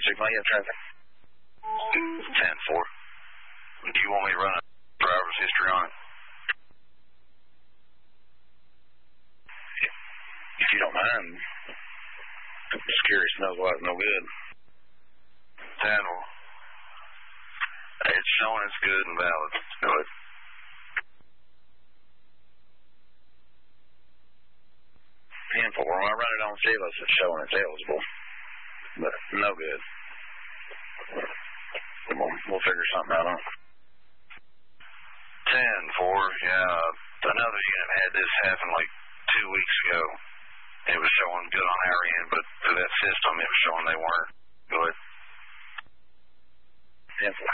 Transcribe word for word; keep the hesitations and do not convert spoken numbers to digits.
signal, you have traffic. ten four. Do you want me to run a driver's history on it? If you don't mind. I'm just curious to know why it's no good. ten four. It's showing it's good and valid. Go ahead. ten four. When I run it on Silas, it's showing it's eligible. But no good. We'll, we'll figure something out on it. ten four. Yeah. Another unit had this happen like two weeks ago. It was showing good on our end, but through that system, it was showing they weren't. Go ahead. ten four.